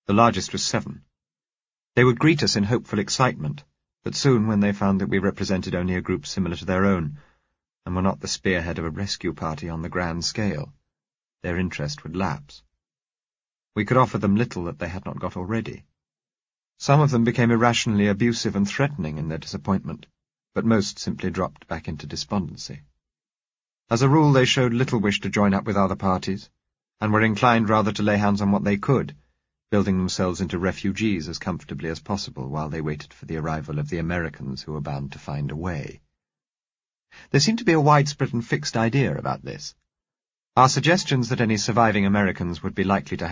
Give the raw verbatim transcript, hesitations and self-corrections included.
The largest was seven. They would greet us in hopeful excitement, but soon, when they found that we represented only a group similar to their own, and were not the spearhead of a rescue party on the grand scale, their interest would lapse. We could offer them little that they had not got already. Some of them became irrationally abusive and threatening in their disappointment, but most simply dropped back into despondency. As a rule, they showed little wish to join up with other parties, and were inclined rather to lay hands on what they could, building themselves into refugees as comfortably as possible while they waited for the arrival of the Americans who were bound to find a way. There seemed to be a widespread and fixed idea about this. Our suggestions that any surviving Americans would be likely to